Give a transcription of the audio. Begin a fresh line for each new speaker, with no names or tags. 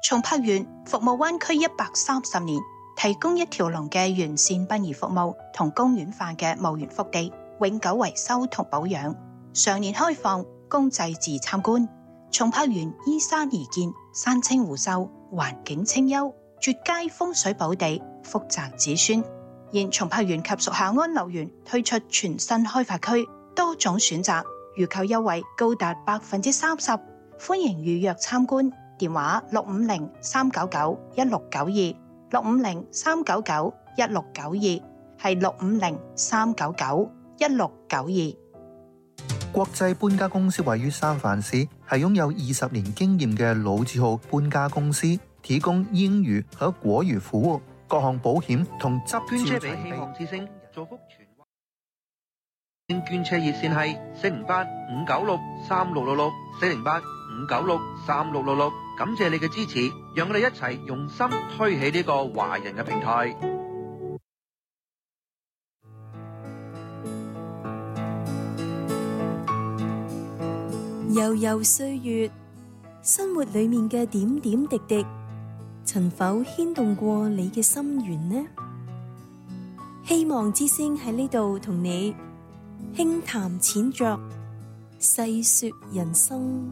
松柏園服務灣區130年，提供一條龍嘅完善殯儀服務同公園化嘅墓園福地，永久維修同保養，常年開放供祭祀參觀。松柏園依山而建，山清湖秀，環境清幽，絕佳風水寶地，福澤子孫。現松柏園及屬下安流園推出全新開發區，多種選擇，預購優惠高達30%，歡迎預約參觀。電話650-399-1692，650-399-1692，係650-399-1692。
國際搬家公司位於三藩市，係擁有20年經驗嘅老字號搬家公司，提供英語和國語服務，各項保險同執照
捐車俾希望之星，造福全灣。捐車熱線係408-596-3666，408-596-3666。感謝你嘅支持，讓我哋一齊用心推起呢個華人嘅平台。
悠悠歲月，生活裏面嘅點點滴滴，曾否牽動過你嘅心弦呢？希望之聲喺呢度同你輕談淺酌，細說人生。